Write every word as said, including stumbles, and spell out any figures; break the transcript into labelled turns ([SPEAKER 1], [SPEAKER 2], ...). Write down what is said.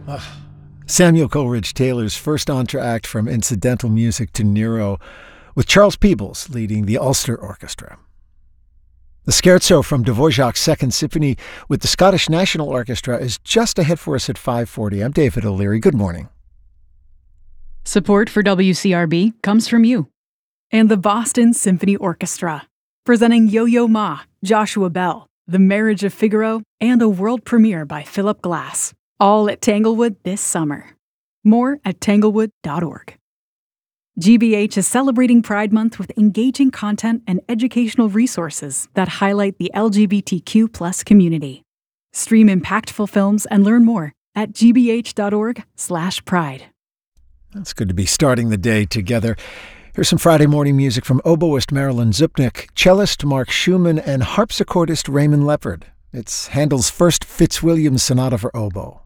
[SPEAKER 1] Ugh. Samuel Coleridge Taylor's first entr'acte from incidental music to Nero, with Charles Peebles leading the Ulster Orchestra. The scherzo from Dvorak's Second Symphony with the Scottish National Orchestra is just ahead for us at five forty. I'm David O'Leary. Good morning.
[SPEAKER 2] Support for W C R B comes from you and the Boston Symphony Orchestra, presenting Yo-Yo Ma, Joshua Bell, The Marriage of Figaro, and a world premiere by Philip Glass, all at Tanglewood this summer. More at tanglewood dot org. G B H is celebrating Pride Month with engaging content and educational resources that highlight the L G B T Q plus community. Stream impactful films and learn more at g b h dot org slash pride.
[SPEAKER 1] It's good to be starting the day together. Here's some Friday morning music from oboist Marilyn Zupnik, cellist Mark Schumann, and harpsichordist Raymond Leppard. It's Handel's first Fitzwilliam Sonata for oboe.